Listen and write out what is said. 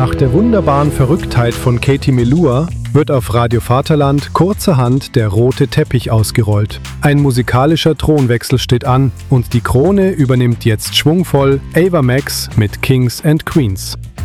Nach der wunderbaren Verrücktheit von Katie Melua wird auf Radio Vaterland kurzerhand der rote Teppich ausgerollt. Ein musikalischer Thronwechsel steht an und die Krone übernimmt jetzt schwungvoll Ava Max mit Kings and Queens.